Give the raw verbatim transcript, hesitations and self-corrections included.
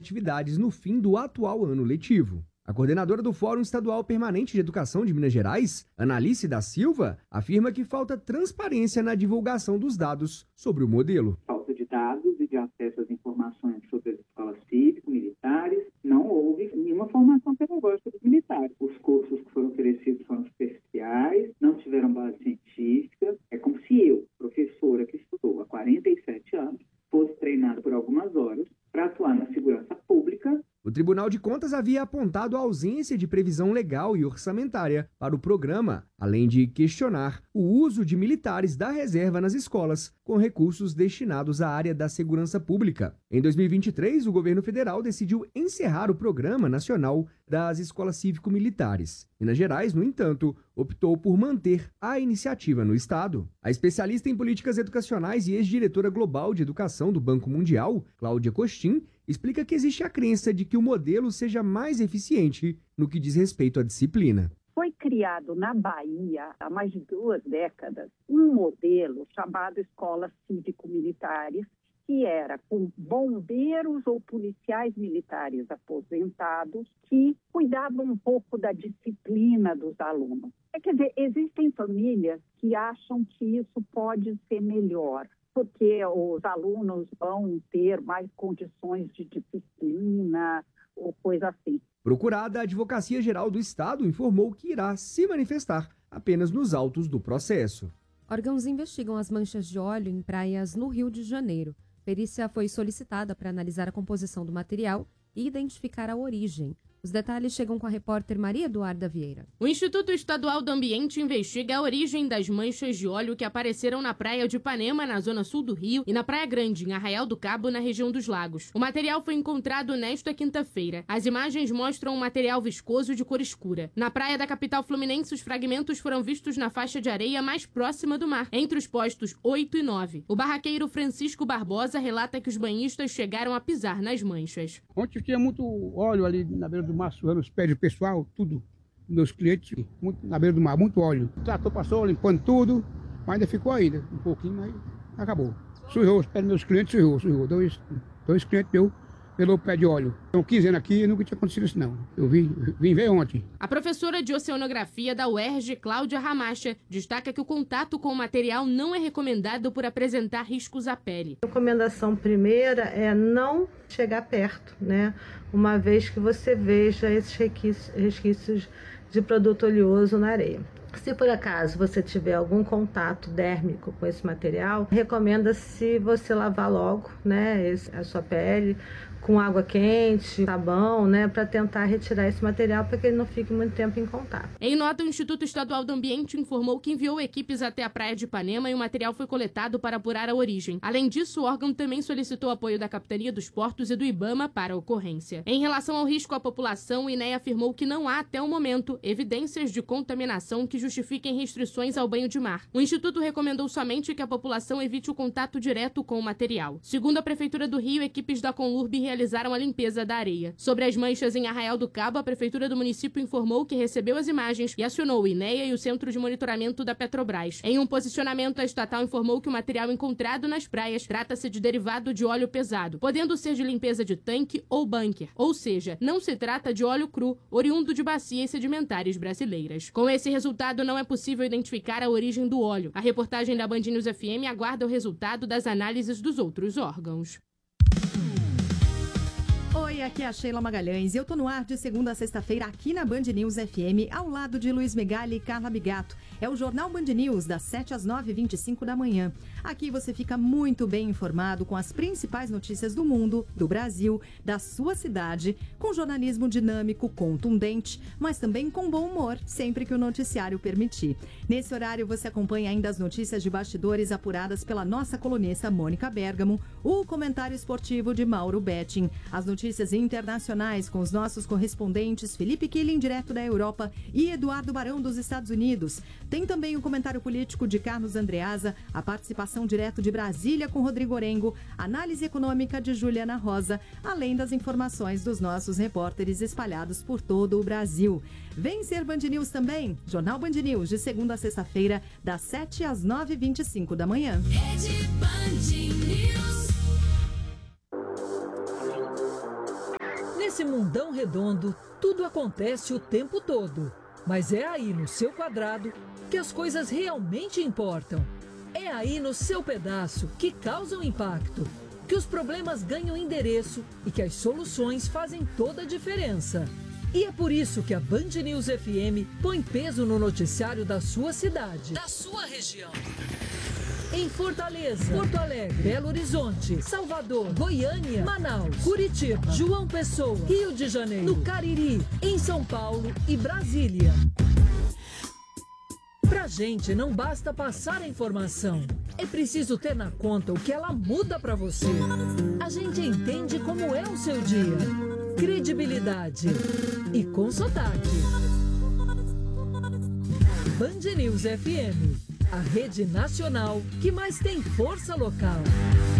atividades no fim do atual ano letivo. A coordenadora do Fórum Estadual Permanente de Educação de Minas Gerais, Analice da Silva, afirma que falta transparência na divulgação dos dados sobre o modelo. Falta de dados e de acesso às informações sobre as escolas cívico-militares. Não houve nenhuma formação pedagógica dos militares. Os cursos que foram oferecidos foram superficiais, não tiveram base científica. É como se eu, professora que estudou há quarenta e sete anos, fosse treinada por algumas horas para atuar na segurança pública. O Tribunal de Contas havia apontado a ausência de previsão legal e orçamentária para o programa, além de questionar o uso de militares da reserva nas escolas, com recursos destinados à área da segurança pública. Em dois mil e vinte e três, o governo federal decidiu encerrar o Programa Nacional das Escolas Cívico-Militares. Minas Gerais, no entanto, optou por manter a iniciativa no estado. A especialista em políticas educacionais e ex-diretora global de educação do Banco Mundial, Cláudia Costin, explica que existe a crença de que o modelo seja mais eficiente no que diz respeito à disciplina. Foi criado na Bahia, há mais de duas décadas, um modelo chamado Escolas Cívico-Militares, que era com bombeiros ou policiais militares aposentados que cuidavam um pouco da disciplina dos alunos. É, quer dizer, existem famílias que acham que isso pode ser melhor, porque os alunos vão ter mais condições de disciplina ou coisa assim. Procurada, a Advocacia Geral do Estado informou que irá se manifestar apenas nos autos do processo. Órgãos investigam as manchas de óleo em praias no Rio de Janeiro. Perícia foi solicitada para analisar a composição do material e identificar a origem. Os detalhes chegam com a repórter Maria Eduarda Vieira. O Instituto Estadual do Ambiente investiga a origem das manchas de óleo que apareceram na praia de Ipanema, na zona sul do Rio, e na Praia Grande, em Arraial do Cabo, na região dos Lagos. O material foi encontrado nesta quinta-feira. As imagens mostram um material viscoso de cor escura. Na praia da capital fluminense, os fragmentos foram vistos na faixa de areia mais próxima do mar, entre os postos oito e nove. O barraqueiro Francisco Barbosa relata que os banhistas chegaram a pisar nas manchas. Ontem tinha muito óleo ali na beira do mar, suando os pés do pessoal, tudo. Meus clientes, muito, na beira do mar, muito óleo. O trator passou limpando tudo, mas ainda ficou ainda, um pouquinho, mas acabou. Sujou os pés dos meus clientes, sujou, sujou. Dois, dois clientes meus pelo pé de óleo. Então, quinze anos aqui, nunca tinha acontecido isso não. Eu vim, vim ver ontem. A professora de oceanografia da U E R J, Cláudia Ramacha, destaca que o contato com o material não é recomendado por apresentar riscos à pele. A recomendação primeira é não chegar perto, né? Uma vez que você veja esses resquícios de produto oleoso na areia. Se por acaso você tiver algum contato dérmico com esse material, recomenda-se você lavar logo, né, a sua pele com água quente, sabão, né, para tentar retirar esse material para que ele não fique muito tempo em contato. Em nota, o Instituto Estadual do Ambiente informou que enviou equipes até a praia de Ipanema e o material foi coletado para apurar a origem. Além disso, o órgão também solicitou apoio da Capitania dos Portos e do IBAMA para a ocorrência. Em relação ao risco à população, o I N E A afirmou que não há, até o momento, evidências de contaminação que justifiquem restrições ao banho de mar. O Instituto recomendou somente que a população evite o contato direto com o material. Segundo a Prefeitura do Rio, equipes da Conlurb realizaram a limpeza da areia. Sobre as manchas em Arraial do Cabo, a Prefeitura do município informou que recebeu as imagens e acionou o I N E A e o Centro de Monitoramento da Petrobras. Em um posicionamento, a estatal informou que o material encontrado nas praias trata-se de derivado de óleo pesado, podendo ser de limpeza de tanque ou bunker, ou seja, não se trata de óleo cru, oriundo de bacias sedimentares brasileiras. Com esse resultado, não é possível identificar a origem do óleo. A reportagem da Band News F M aguarda o resultado das análises dos outros órgãos. Oi, aqui é a Sheila Magalhães e eu tô no ar de segunda a sexta-feira aqui na Band News F M, ao lado de Luiz Megali e Carla Bigato. É o Jornal Band News, das sete às nove e vinte e cinco da manhã. Aqui você fica muito bem informado com as principais notícias do mundo, do Brasil, da sua cidade, com jornalismo dinâmico, contundente, mas também com bom humor, sempre que o noticiário permitir. Nesse horário você acompanha ainda as notícias de bastidores apuradas pela nossa colunista Mônica Bergamo, o comentário esportivo de Mauro Betting, as notícias internacionais com os nossos correspondentes Felipe Killing, direto da Europa, e Eduardo Barão, dos Estados Unidos. Tem também o comentário político de Carlos Andreasa, a participação direto de Brasília com Rodrigo Orengo, análise econômica de Juliana Rosa, além das informações dos nossos repórteres espalhados por todo o Brasil. Vem ser Band News também, Jornal Band News, de segunda a sexta-feira, das sete às nove e vinte e cinco da manhã. Rede Band News. Nesse mundão redondo, tudo acontece o tempo todo. Mas é aí no seu quadrado que as coisas realmente importam. É aí no seu pedaço que causam impacto, que os problemas ganham endereço e que as soluções fazem toda a diferença. E é por isso que a Band News F M põe peso no noticiário da sua cidade, da sua região. Em Fortaleza, Porto Alegre, Belo Horizonte, Salvador, Goiânia, Manaus, Curitiba, João Pessoa, Rio de Janeiro, no Cariri, em São Paulo e Brasília. Pra gente não basta passar a informação, é preciso ter na conta o que ela muda pra você. A gente entende como é o seu dia. Credibilidade e com sotaque. Band News F M, a rede nacional que mais tem força local.